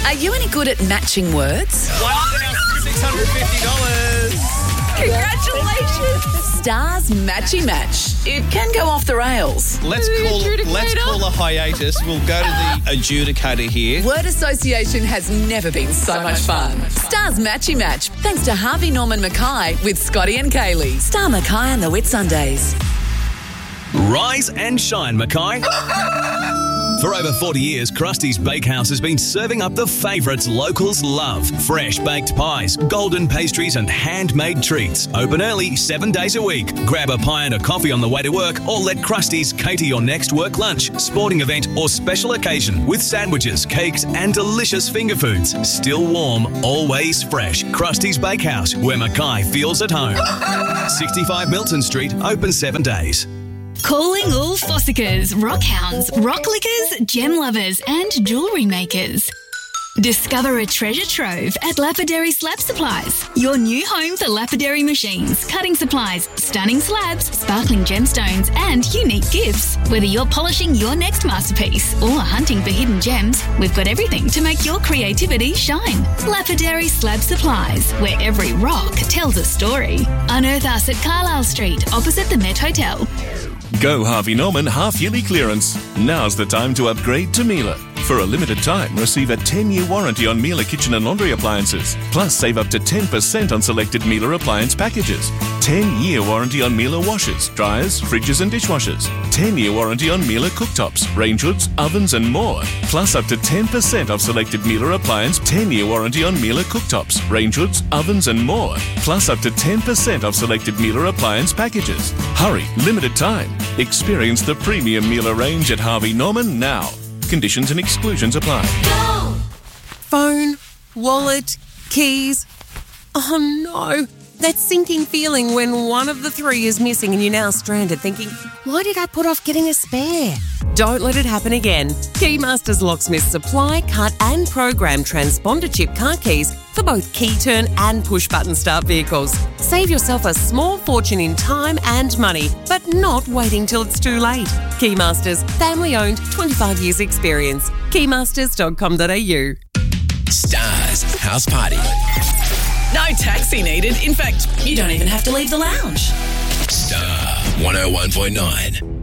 Are you any good at matching words? $1,650. Congratulations! Stars Matchy Match. It can go off the rails. Let's call a hiatus. We'll go to the adjudicator here. Word association has never been so much fun. Stars Matchy Match. Thanks to Harvey Norman Mackay with Scotty and Kaylee. Star Mackay and the Whitsundays. Rise and shine, Mackay. For over 40 years, Krusty's Bakehouse has been serving up the favourites locals love. Fresh baked pies, golden pastries and handmade treats. Open early, 7 days a week. Grab a pie and a coffee on the way to work or let Krusty's cater your next work lunch, sporting event or special occasion with sandwiches, cakes and delicious finger foods. Still warm, always fresh. Krusty's Bakehouse, where Mackay feels at home. 65 Milton Street, open 7 days. Calling all Fossicers, rockhounds, rock lickers, gem lovers and jewellery makers. Discover a treasure trove at Lapidary Slab Supplies, your new home for lapidary machines, cutting supplies, stunning slabs, sparkling gemstones and unique gifts. Whether you're polishing your next masterpiece or hunting for hidden gems, we've got everything to make your creativity shine. Lapidary Slab Supplies, where every rock tells a story. Unearth us at Carlisle Street, opposite the Met Hotel. Go Harvey Norman half-yearly clearance. Now's the time to upgrade to Miele. For a limited time, receive a 10-year warranty on Miele kitchen and laundry appliances. Plus, save up to 10% on selected Miele appliance packages. 10-year warranty on Miele washers, dryers, fridges and dishwashers. 10-year warranty on Miele cooktops, range hoods, ovens and more. Plus, up to 10% off selected Miele appliance. 10-year warranty on Miele cooktops, range hoods, ovens and more. Plus, up to 10% off selected Miele appliance packages. Hurry, limited time. Experience the premium Miele range at Harvey Norman now. Conditions and exclusions apply. Go! Phone, wallet, keys. Oh no, that sinking feeling when one of the three is missing and you're now stranded thinking, why did I put off getting a spare? Don't let it happen again. Keymasters Locksmiths supply, cut and program transponder chip car keys for both key turn and push button start vehicles. Save yourself a small fortune in time and money, but not waiting till it's too late. Keymasters, family owned, 25 years experience. Keymasters.com.au. Stars House Party. No taxi needed. In fact, you don't even have to leave the lounge. Star 101.9.